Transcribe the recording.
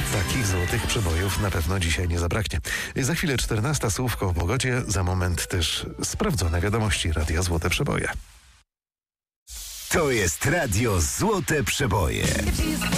Takich złotych przebojów na pewno dzisiaj nie zabraknie. Za chwilę 14 słówko o pogodzie, za moment też sprawdzone wiadomości Radia Złote Przeboje. To jest Radio Złote Przeboje.